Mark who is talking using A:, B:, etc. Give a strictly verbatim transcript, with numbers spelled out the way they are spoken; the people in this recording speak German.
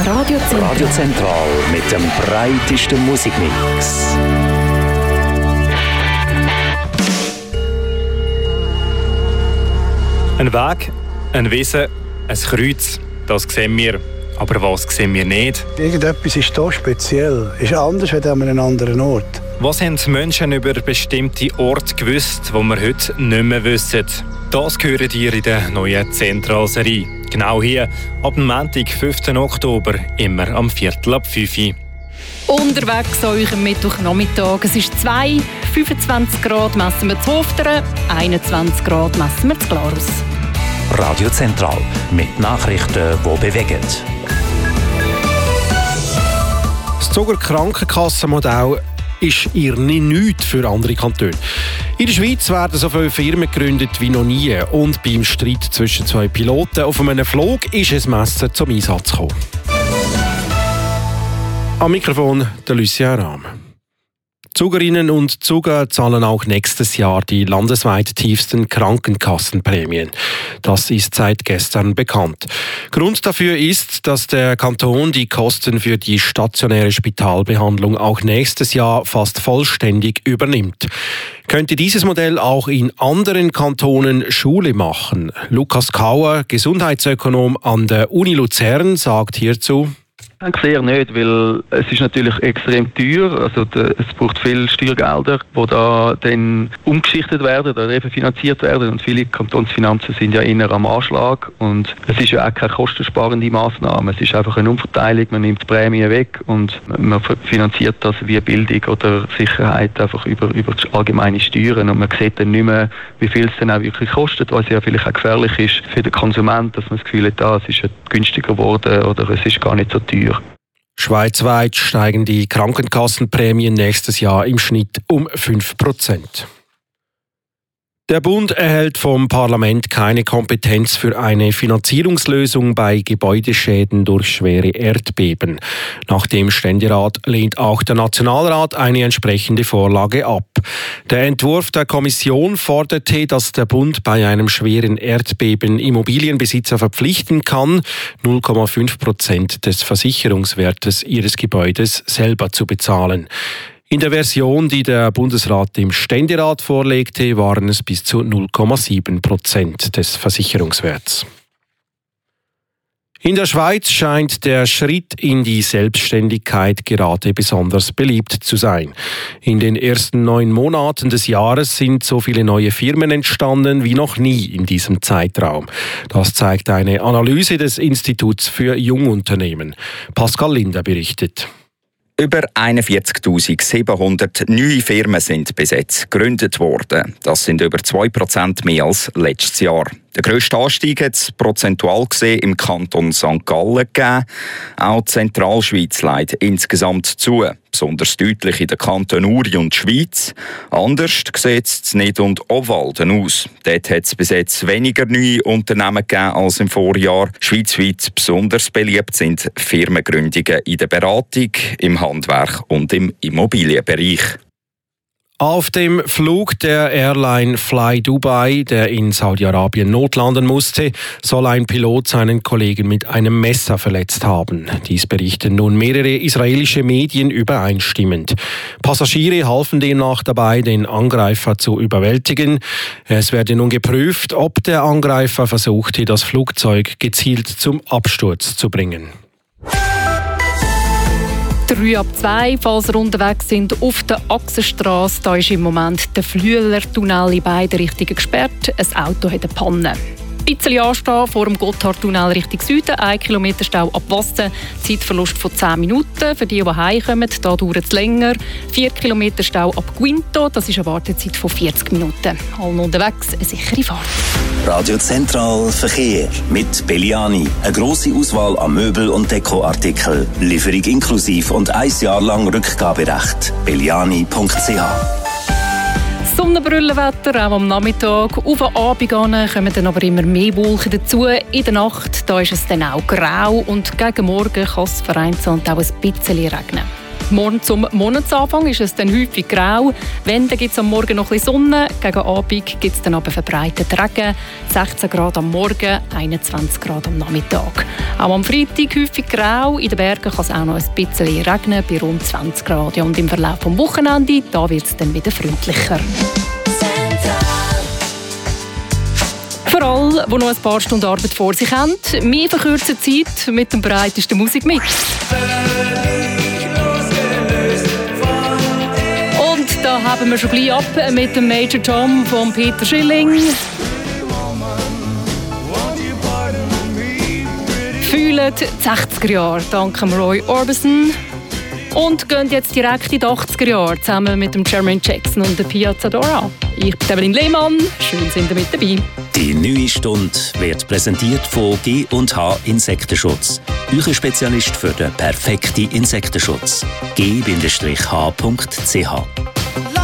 A: Radio Zentral.
B: Radio Zentral mit dem breitesten Musikmix.
C: Ein Weg, ein Wesen, ein Kreuz, das sehen wir. Aber was sehen wir nicht?
D: Irgendetwas ist hier speziell, ist anders als an einem anderen Ort.
C: Was haben die Menschen über bestimmte Orte gewusst, die wir heute nicht mehr wissen? Das hören ihr in der neuen Zentral-Serie. Genau hier, ab dem Montag, fünften Oktober, immer am Viertel ab fünf Uhr.
A: Unterwegs an eurem Mittwochnachmittag. Es ist zwei, fünfundzwanzig Grad messen wir zu Hofteren, einundzwanzig Grad messen wir zu Glarus.
B: Radio Zentral mit Nachrichten, die bewegen.
E: Das Zuger Krankenkassenmodell ist ihr nichts für andere Kantone. In der Schweiz werden so viele Firmen gegründet wie noch nie. Und beim Streit zwischen zwei Piloten auf einem Flug ist ein Messer zum Einsatz gekommen. Am Mikrofon der Lucia Rahm. Zugerinnen und Zuger zahlen auch nächstes Jahr die landesweit tiefsten Krankenkassenprämien. Das ist seit gestern bekannt. Grund dafür ist, dass der Kanton die Kosten für die stationäre Spitalbehandlung auch nächstes Jahr fast vollständig übernimmt. Könnte dieses Modell auch in anderen Kantonen Schule machen? Lukas Kauer, Gesundheitsökonom an der Uni Luzern, sagt hierzu:
F: Ich denke sehr nicht, weil es ist natürlich extrem teuer. Also de, es braucht viele Steuergelder, die da dann umgeschichtet werden oder refinanziert werden. Und viele Kantonsfinanzen sind ja eher am Anschlag. Und es ist ja auch keine kostensparende Massnahme. Es ist einfach eine Umverteilung. Man nimmt die Prämien weg und man finanziert das wie Bildung oder Sicherheit einfach über, über die allgemeine Steuern. Und man sieht dann nicht mehr, wie viel es dann auch wirklich kostet, was ja vielleicht auch gefährlich ist für den Konsumenten, dass man das Gefühl hat, ah, es ist ja günstiger geworden oder es ist gar nicht so teuer.
E: Schweizweit steigen die Krankenkassenprämien nächstes Jahr im Schnitt um fünf Prozent. Der Bund erhält vom Parlament keine Kompetenz für eine Finanzierungslösung bei Gebäudeschäden durch schwere Erdbeben. Nach dem Ständerat lehnt auch der Nationalrat eine entsprechende Vorlage ab. Der Entwurf der Kommission forderte, dass der Bund bei einem schweren Erdbeben Immobilienbesitzer verpflichten kann, null Komma fünf Prozent des Versicherungswertes ihres Gebäudes selber zu bezahlen. In der Version, die der Bundesrat dem Ständerat vorlegte, waren es bis zu null Komma sieben Prozent des Versicherungswerts. In der Schweiz scheint der Schritt in die Selbstständigkeit gerade besonders beliebt zu sein. In den ersten neun Monaten des Jahres sind so viele neue Firmen entstanden wie noch nie in diesem Zeitraum. Das zeigt eine Analyse des Instituts für Jungunternehmen. Pascal Linder berichtet.
G: Über einundvierzigtausendsiebenhundert neue Firmen sind bis jetzt gegründet worden. Das sind über zwei Prozent mehr als letztes Jahr. Der grösste Anstieg hat es prozentual gesehen im Kanton Sankt Gallen gegeben. Auch die Zentralschweiz leidet insgesamt zu, besonders deutlich in den Kantonen Uri und Schweiz. Anders sieht es in Nid- und Obwalden aus. Dort hat es bis jetzt weniger neue Unternehmen gegeben als im Vorjahr. Schweizweit besonders beliebt sind Firmengründungen in der Beratung, im Handwerk und im Immobilienbereich.
E: Auf dem Flug der Airline Fly Dubai, der in Saudi-Arabien notlanden musste, soll ein Pilot seinen Kollegen mit einem Messer verletzt haben. Dies berichten nun mehrere israelische Medien übereinstimmend. Passagiere halfen demnach dabei, den Angreifer zu überwältigen. Es werde nun geprüft, ob der Angreifer versuchte, das Flugzeug gezielt zum Absturz zu bringen.
A: drei ab zwei, falls ihr unterwegs sind auf der Achsenstrasse. Da ist im Moment der Flüelertunnel in beide Richtungen gesperrt. Ein Auto hat eine Panne. Ein bisschen anstehen vor dem Gotthardtunnel Richtung Süden. Ein Kilometer Stau ab Wassen. Zeitverlust von zehn Minuten. Für die, die heimkommen, da dauert es länger. Vier Kilometer Stau ab Guinto. Das ist eine Wartezeit von vierzig Minuten. Allen unterwegs eine sichere Fahrt.
B: Radio Zentral Verkehr mit Belliani. Eine grosse Auswahl an Möbel- und Dekoartikeln. Lieferung inklusiv und ein Jahr lang Rückgaberecht. belliani punkt c h.
A: Sonnenbrillenwetter, auch am Nachmittag. Auf den Abend hin kommen dann aber immer mehr Wolken dazu. In der Nacht da ist es dann auch grau und gegen Morgen kann es vereinzelt auch ein bisschen regnen. Morgen zum Monatsanfang ist es dann häufig grau. Wenn, dann gibt es am Morgen noch ein bisschen Sonne. Gegen Abend gibt es dann aber verbreitet Regen. sechzehn Grad am Morgen, einundzwanzig Grad am Nachmittag. Auch am Freitag häufig grau. In den Bergen kann es auch noch ein bisschen regnen, bei rund zwanzig Grad. Ja, und im Verlauf des Wochenende, da wird es dann wieder freundlicher. Für alle, die noch ein paar Stunden Arbeit vor sich haben, wir verkürzen die Zeit mit dem breitesten Musikmix. Und da haben wir schon gleich ab mit dem Major Tom von Peter Schilling. Fühlen die sechziger Jahre dank Roy Orbison. Und gehen jetzt direkt in die achtziger Jahre zusammen mit dem Jermaine Jackson und der Piazza Dora. Ich bin Evelyn Lehmann, schön sind ihr mit dabei.
B: Die neue Stunde wird präsentiert von G und H Insektenschutz. Euer Spezialist für den perfekten Insektenschutz. G H Punkt C H